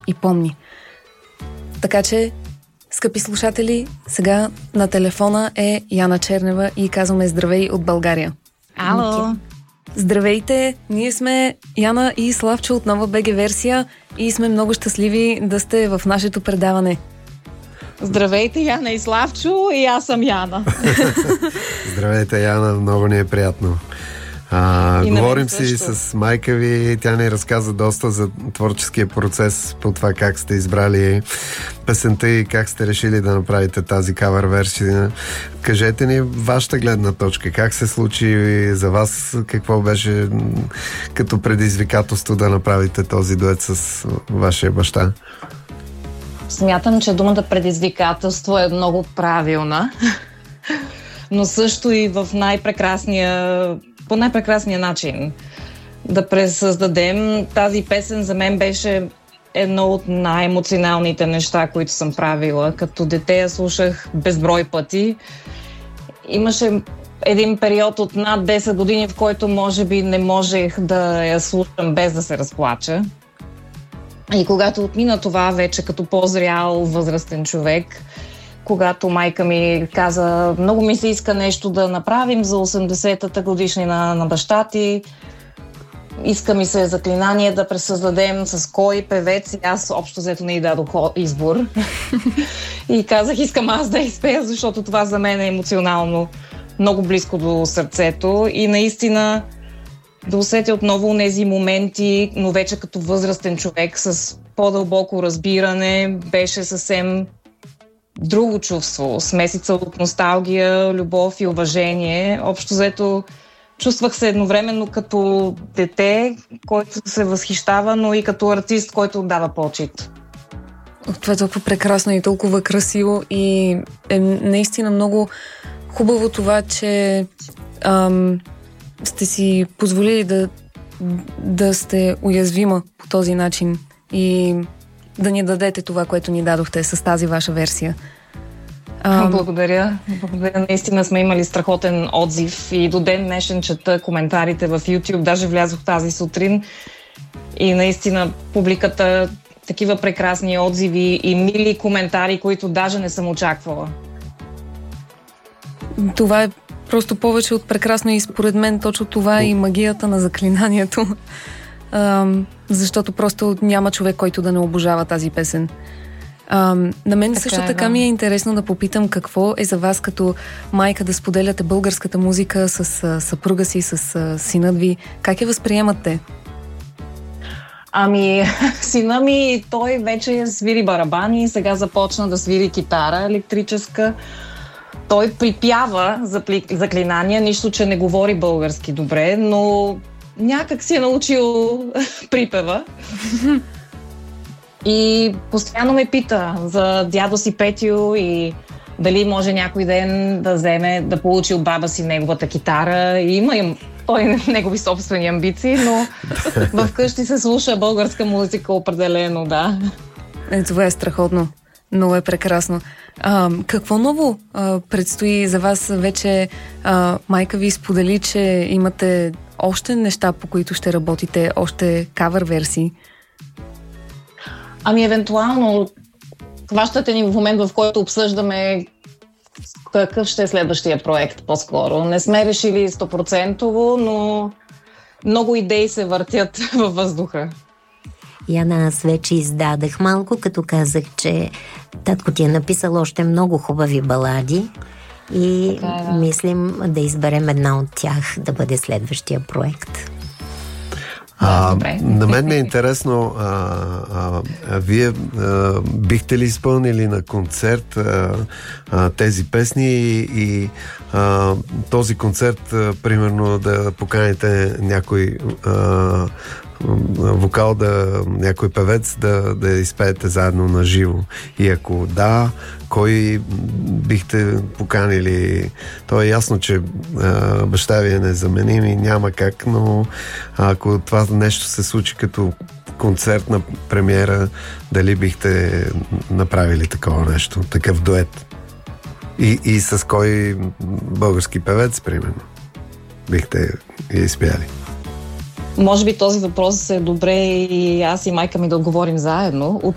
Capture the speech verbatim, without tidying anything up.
и помни. Така че, скъпи слушатели, сега на телефона е Яна Чернева и казваме здравей от България. Ало! Здравейте! Ние сме Яна и Славчо от Нова БГ версия и сме много щастливи да сте в нашето предаване. Здравейте, Яна и Славчо, и аз съм Яна. Здравейте, Яна, много ни е приятно. А, говорим си с майка ви, тя ни разказа доста за творческия процес, по това как сте избрали песента и как сте решили да направите тази кавър версия. Кажете ни вашата гледна точка, как се случи за вас, какво беше като предизвикателство да направите този дует с вашия баща? Смятам, че думата предизвикателство е много правилна, но също и в най-прекрасния по най-прекрасния начин да пресъздадем. Тази песен за мен беше едно от най-емоционалните неща, които съм правила. Като дете я слушах безброй пъти. Имаше един период от над десет години, в който може би не можех да я слушам без да се разплача. И когато отмина това вече като по-зрял възрастен човек, когато майка ми каза, много ми се иска нещо да направим за осемдесетата годишнина на баща ти, иска ми се заклинание да пресъздадем с кой певец, и аз общо взето не й дадох избор. И казах, искам аз да изпея, защото това за мен е емоционално много близко до сърцето и наистина да усетя отново тези моменти, но вече като възрастен човек с по-дълбоко разбиране, беше съвсем друго чувство, смесица от носталгия, любов и уважение. Общо взето чувствах се едновременно като дете, който се възхищава, но и като артист, който отдава почит. Това е толкова прекрасно и толкова красиво и е наистина много хубаво това, че ам, сте си позволили да, да сте уязвима по този начин и да ни дадете това, което ни дадохте с тази ваша версия. А... Благодаря. Благодаря. Наистина сме имали страхотен отзив и до ден днешен чета коментарите в YouTube. Даже влязох тази сутрин и наистина публиката такива прекрасни отзиви и мили коментари, които даже не съм очаквала. Това е просто повече от прекрасно и според мен точно това е и магията на заклинанието. Ам, защото просто няма човек, който да не обожава тази песен. Ам, на мен така също е, така да. Ми е интересно да попитам какво е за вас като майка да споделяте българската музика с а, съпруга си, с а, синът ви. Как я възприемате? Ами, сина ми, той вече свири барабани, сега започна да свири китара електрическа. Той припява заклинания, нищо, че не говори български добре, но някак си е научил припева. И постоянно ме пита за дядо си Петю и дали може някой ден да вземе, да получи от баба си неговата китара. И има им той негови собствени амбиции, но вкъщи се слуша българска музика определено, да. Е, това е страхотно. Много е прекрасно. А, какво ново а, предстои за вас? Вече а, майка ви сподели, че имате още неща, по които ще работите, още кавър версии. Ами, евентуално, хващате ни в момент, в който обсъждаме какъв ще е следващия проект по-скоро. Не сме решили сто процента, но много идеи се въртят във въздуха. Яна, аз вече издадах малко, като казах, че татко ти е написал още много хубави балади и така, да. Мислим да изберем една от тях да бъде следващия проект. А, на мен ми е интересно, а, а, а вие а, бихте ли изпълнили на концерт а, а, тези песни и, и а, този концерт, а, примерно, да поканите някой а, вокал, да, някой певец да, да изпеете заедно на живо. И ако да, кой бихте поканили? То е ясно, че а, баща ви е незаменим и няма как, но ако това нещо се случи като концертна премиера, дали бихте направили такова нещо, такъв дует? И, и с кой български певец, примерно, бихте я изпяли? Може би този въпрос е добре и аз и майка ми да отговорим заедно.